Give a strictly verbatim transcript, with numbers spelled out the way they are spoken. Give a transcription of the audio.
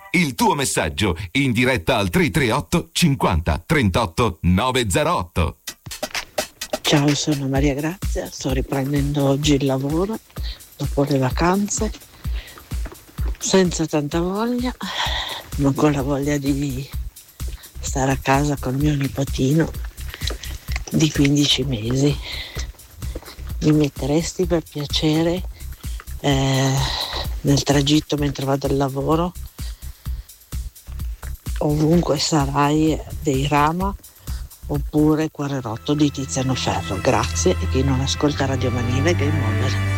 Il tuo messaggio in diretta al tre tre otto cinquanta trentotto novecentootto. Ciao, sono Maria Grazia, sto riprendendo oggi il lavoro dopo le vacanze, senza tanta voglia, ma con la voglia di stare a casa col mio nipotino di quindici mesi. Mi metteresti per piacere eh, nel tragitto mentre vado al lavoro, ovunque sarai, dei Rama oppure Cuore rotto di Tiziano Ferro. Grazie, e chi non ascolta Radio Manile, Game Over.